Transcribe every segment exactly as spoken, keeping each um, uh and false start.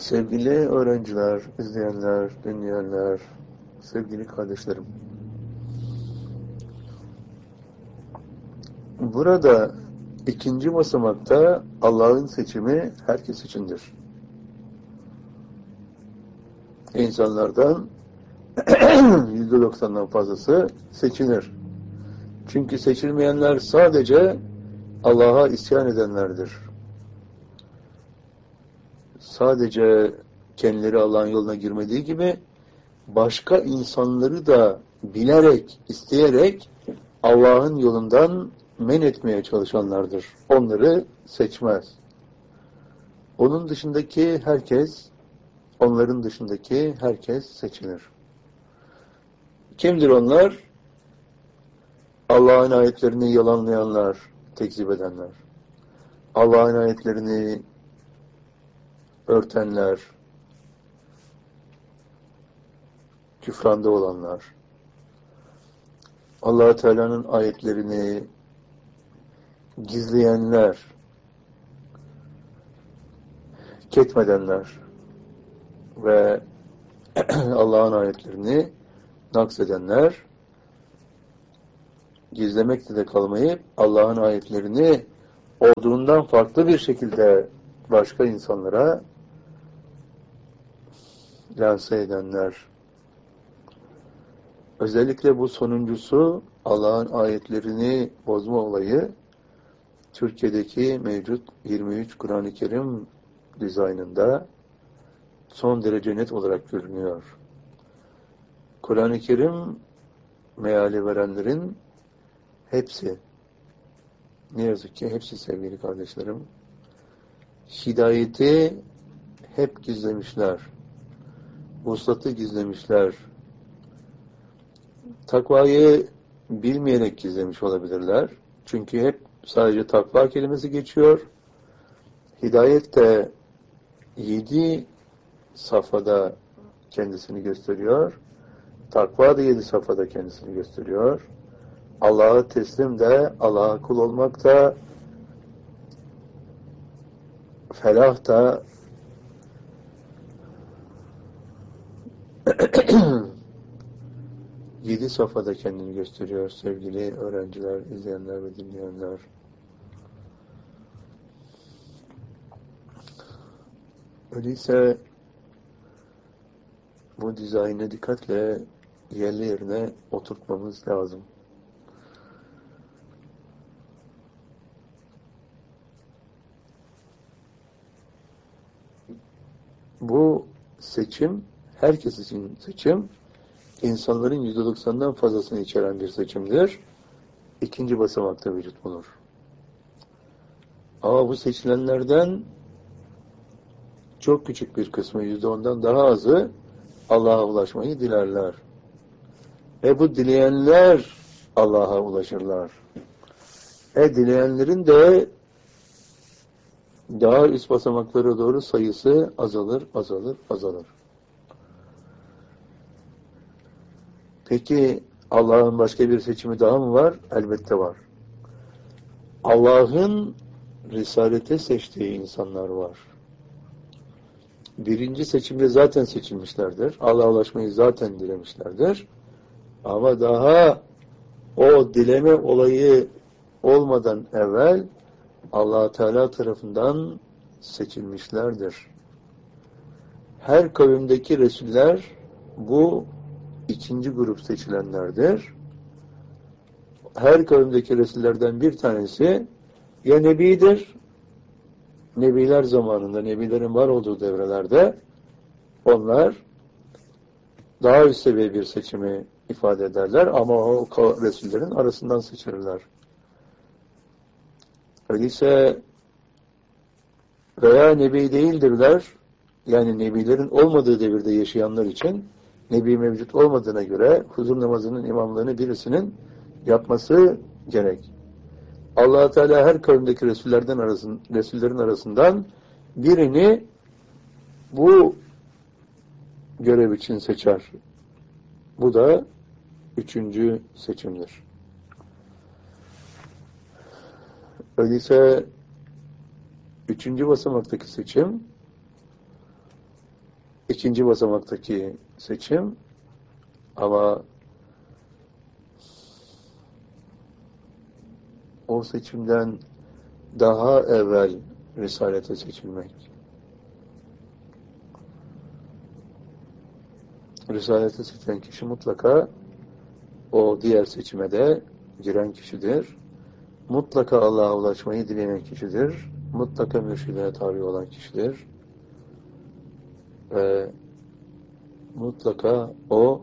Sevgili öğrenciler, izleyenler, dinleyenler, sevgili kardeşlerim. Burada ikinci basamakta Allah'ın seçimi herkes içindir. İnsanlardan yüzde doksandan fazlası seçilir. Çünkü seçilmeyenler sadece Allah'a isyan edenlerdir. Sadece kendileri Allah'ın yoluna girmediği gibi başka insanları da bilerek, isteyerek Allah'ın yolundan men etmeye çalışanlardır. Onları seçmez. Onun dışındaki herkes, onların dışındaki herkes seçilir. Kimdir onlar? Allah'ın ayetlerini yalanlayanlar, tekzip edenler. Allah'ın ayetlerini örtenler, küfranda olanlar, Allah-u Teala'nın ayetlerini gizleyenler, ketmedenler ve Allah'ın ayetlerini naksedenler, gizlemekte de kalmayıp Allah'ın ayetlerini olduğundan farklı bir şekilde başka insanlara lanse edenler. Özellikle bu sonuncusu, Allah'ın ayetlerini bozma olayı Türkiye'deki mevcut yirmi üç Kur'an-ı Kerim dizaynında son derece net olarak görünüyor. Kur'an-ı Kerim meali verenlerin hepsi, ne yazık ki hepsi sevgili kardeşlerim, hidayeti hep gizlemişler. Vuslatı gizlemişler. Takvayı bilmeyerek gizlemiş olabilirler. Çünkü hep sadece takva kelimesi geçiyor. Hidayet de yedi safhada kendisini gösteriyor. Takva da yedi safhada kendisini gösteriyor. Allah'a teslim de, Allah'a kul olmak da, felah da yedi safhada kendini gösteriyor sevgili öğrenciler, izleyenler ve dinleyenler. Öyleyse bu dizaynı dikkatle yerli yerine oturtmamız lazım. Bu seçim, herkes için seçim, insanların yüzde doksandan fazlasını içeren bir seçimdir. İkinci basamakta vücut bulur. Ama bu seçilenlerden çok küçük bir kısmı, yüzde ondan daha azı Allah'a ulaşmayı dilerler. E bu dileyenler Allah'a ulaşırlar. E dileyenlerin de daha üst basamaklara doğru sayısı azalır, azalır, azalır. Peki Allah'ın başka bir seçimi daha mı var? Elbette var. Allah'ın risalete seçtiği insanlar var. Birinci seçimde zaten seçilmişlerdir. Allah'a ulaşmayı zaten dilemişlerdir. Ama daha o dileme olayı olmadan evvel Allah-u Teala tarafından seçilmişlerdir. Her kavimdeki Resuller bu ikinci grup seçilenlerdir. Her kavimdeki Resullerden bir tanesi ya Nebidir, Nebiler zamanında, Nebilerin var olduğu devrelerde onlar daha üst seviye bir seçimi ifade ederler ama o Resullerin arasından seçilirler. Öyleyse veya Nebi değildirler, yani Nebilerin olmadığı devirde yaşayanlar için Nebi mevcut olmadığına göre huzur namazının imamlığını birisinin yapması gerek. Allah-u Teala her kavimdeki Resullerden arasın, Resullerin arasından birini bu görev için seçer. Bu da üçüncü seçimdir. Öyleyse üçüncü basamaktaki seçim ikinci basamaktaki seçim, ama o seçimden daha evvel Risalete seçilmek. Risalete seçilen kişi mutlaka o diğer seçime de giren kişidir. Mutlaka Allah'a ulaşmayı dileyen kişidir. Mutlaka mürşidine tabi olan kişidir. Ve mutlaka o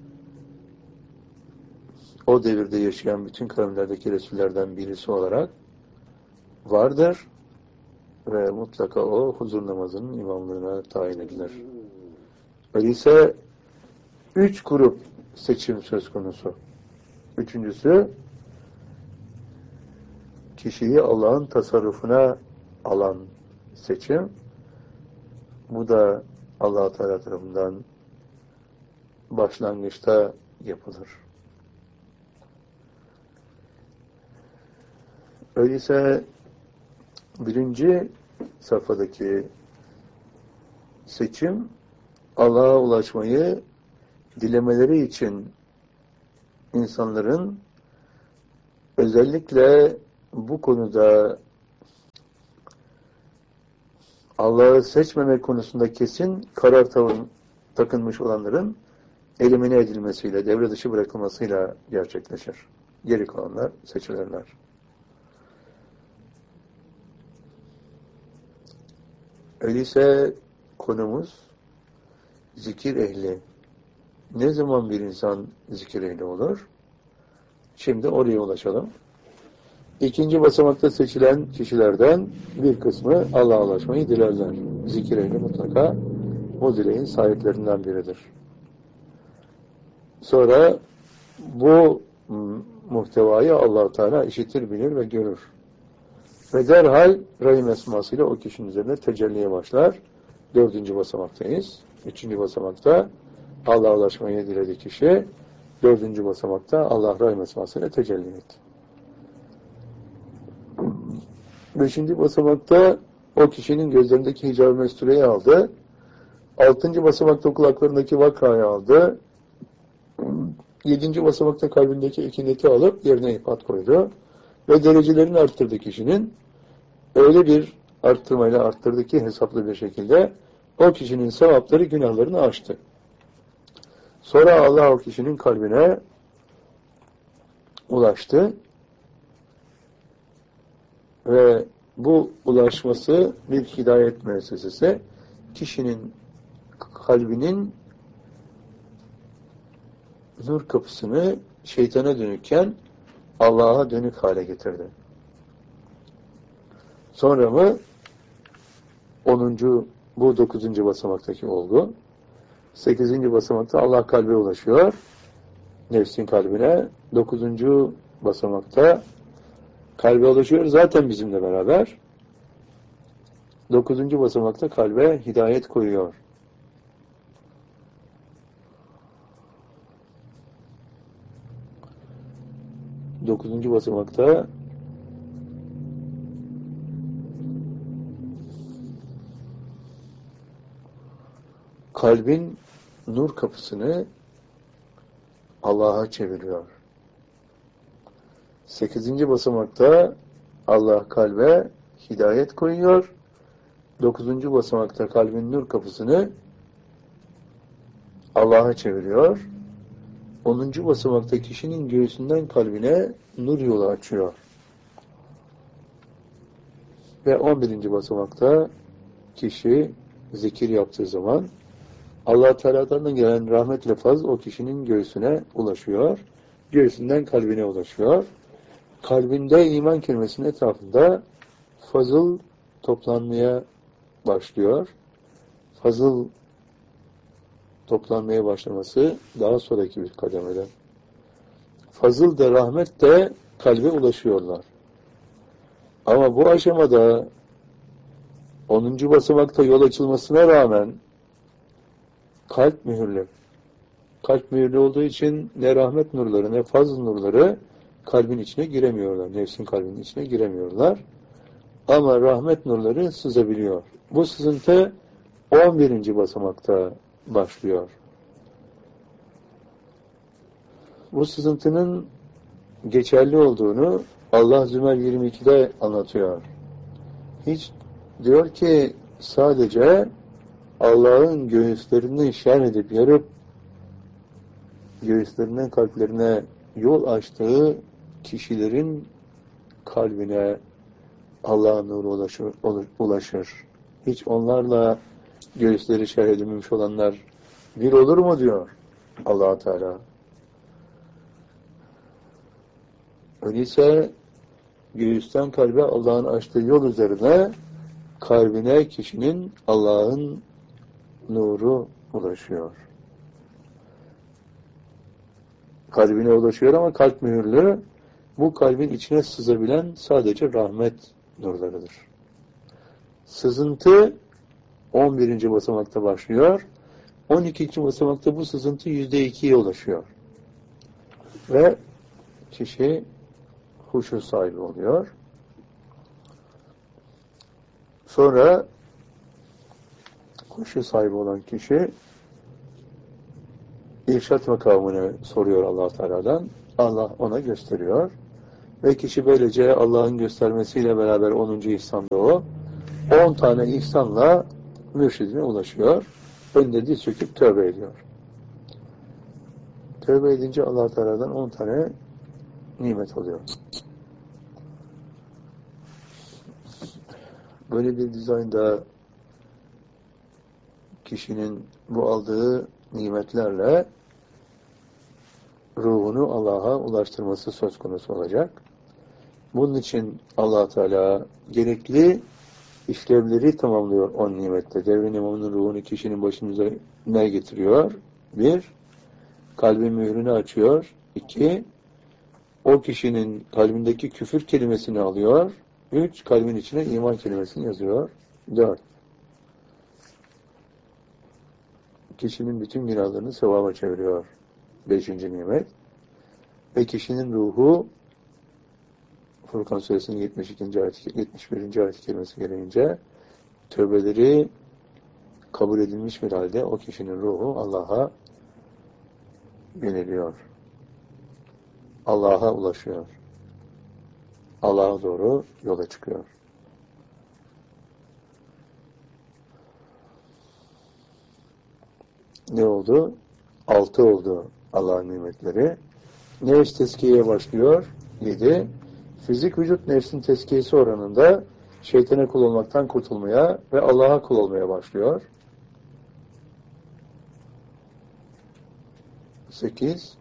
o devirde yaşayan bütün kavimlerdeki Resullerden birisi olarak vardır ve mutlaka o huzur namazının imamlığına tayin edilir. Öyleyse üç grup seçim söz konusu. Üçüncüsü, kişiyi Allah'ın tasarrufuna alan seçim. Bu da Allah Teala tarafından başlangıçta yapılır. Öyleyse birinci safhadaki seçim, Allah'a ulaşmayı dilemeleri için insanların özellikle bu konuda Allah'ı seçmeme konusunda kesin karar tavır takınmış olanların elimine edilmesiyle, devre dışı bırakılmasıyla gerçekleşir. Geri kalanlar seçilirler. Öyleyse konumuz zikir ehli. Ne zaman bir insan zikir ehli olur? Şimdi oraya ulaşalım. İkinci basamakta seçilen kişilerden bir kısmı Allah'a ulaşmayı dilerler. Zikir ehli mutlaka o dileğin sahiplerinden biridir. Sonra bu muhtevayı Allah-u Teala işitir, bilir ve görür. Ve derhal Rahim esmasıyla o kişinin üzerine tecelliye başlar. Dördüncü basamaktayız. Üçüncü basamakta Allah'a ulaşmayı diledi kişi. Dördüncü basamakta Allah Rahim esmasıyla tecelli etti. Beşinci basamakta o kişinin gözlerindeki hicab-ı mestureyi aldı. Altıncı basamakta kulaklarındaki vakayı aldı. Yedinci basamakta kalbindeki ekineti alıp yerine ifat koydu. Ve derecelerini arttırdı kişinin. Öyle bir arttırmayla arttırdı ki hesaplı bir şekilde o kişinin sevapları günahlarını aştı. Sonra Allah o kişinin kalbine ulaştı. Ve bu ulaşması bir hidayet müessesesi kişinin kalbinin nur kapısını şeytana dönükken Allah'a dönük hale getirdi. Sonra mı onuncu bu dokuzuncu basamaktaki olgu. Sekizinci basamakta Allah kalbe ulaşıyor. Nefsin kalbine. Dokuzuncu basamakta kalbe ulaşıyor. Zaten bizimle beraber. Dokuzuncu basamakta kalbe hidayet koyuyor. Dokuzuncu basamakta kalbin nur kapısını Allah'a çeviriyor. Sekizinci basamakta Allah kalbe hidayet koyuyor. Dokuzuncu basamakta kalbin nur kapısını Allah'a çeviriyor. Onuncu basamakta kişinin göğsünden kalbine nur yolu açıyor. Ve on birinci basamakta kişi zikir yaptığı zaman Allah-u Teala'dan gelen rahmet lefaz o kişinin göğsüne ulaşıyor. Göğsünden kalbine ulaşıyor. Kalbinde iman kelimesinin etrafında fazıl toplanmaya başlıyor. Fazıl toplanmaya başlaması daha sonraki bir kademede. Fazıl da rahmet de kalbe ulaşıyorlar. Ama bu aşamada onuncu basamakta yol açılmasına rağmen kalp mühürlü. Kalp mühürlü olduğu için ne rahmet nurları ne fazl nurları kalbin içine giremiyorlar. Nefsin kalbinin içine giremiyorlar. Ama rahmet nurları sızabiliyor. Bu sızıntı on birinci basamakta başlıyor. Bu sızıntının geçerli olduğunu Allah Zümer yirmi ikide anlatıyor. Hiç diyor ki sadece Allah'ın göğüslerini şerh edip yarıp göğüslerinden kalplerine yol açtığı kişilerin kalbine Allah'ın nuru ulaşır, ulaşır. Hiç onlarla göğüsleri şerh edilmemiş olanlar bir olur mu diyor Allah Teala. Öyleyse göğüsten kalbe Allah'ın açtığı yol üzerine kalbine kişinin Allah'ın nuru ulaşıyor. Kalbine ulaşıyor ama kalp mühürlü. Bu kalbin içine sızabilen sadece rahmet nurlarıdır. Sızıntı on birinci basamakta başlıyor. on ikinci basamakta bu sızıntı yüzde ikiye ulaşıyor. Ve kişi huşu sahibi oluyor. Sonra huşu sahibi olan kişi irşat makamını soruyor Allah Teala'dan. Allah ona gösteriyor. Ve kişi böylece Allah'ın göstermesiyle beraber onuncu ihsanda o. on tane ihsanla mürşidine ulaşıyor. Önde diz çöküp tövbe ediyor. Tövbe edince Allah Teala'dan on tane nimet oluyor. Böyle bir dizaynda kişinin bu aldığı nimetlerle ruhunu Allah'a ulaştırması söz konusu olacak. Bunun için Allah Teala gerekli işlevleri tamamlıyor on nimette. Devrin imamının ruhunu kişinin başımıza ne getiriyor? Bir, kalbin mührünü açıyor. İki, o kişinin kalbindeki küfür kelimesini alıyor. Üç, kalbin içine iman kelimesini yazıyor. Dört, kişinin bütün günahlarını sevaba çeviriyor. Beşinci nimet. Ve kişinin ruhu Furkan Suresinin yetmiş ikinci ayet, yetmiş birinci ayet kelimesi gereğince tövbeleri kabul edilmiş bir halde o kişinin ruhu Allah'a yöneliyor. Allah'a ulaşıyor. Allah'a doğru yola çıkıyor. Ne oldu? Altı oldu Allah'ın nimetleri. Nefs tezkiyeye başlıyor. Yedi. Fizik vücut nefsin tezkiyesi oranında şeytana kul olmaktan kurtulmaya ve Allah'a kul olmaya başlıyor. Sekiz.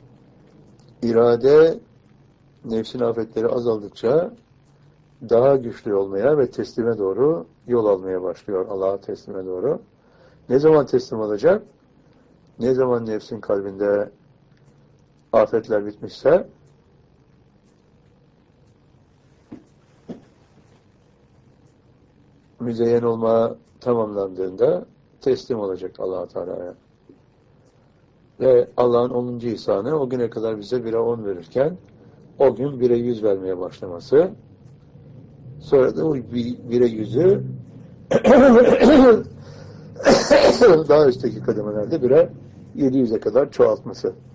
İrade nefsin afetleri azaldıkça daha güçlü olmaya ve teslime doğru yol almaya başlıyor. Allah'a teslime doğru. Ne zaman teslim olacak? Ne zaman nefsin kalbinde afetler bitmişse müzeyyen olma tamamlandığında teslim olacak Allah-u Teala'ya. Ve Allah'ın onuncu ihsanı o güne kadar bize bire on verirken o gün bire yüz vermeye başlaması. Sonra da o bire yüzü daha üstteki kademelerde bire yedi yüze kadar çoğaltması.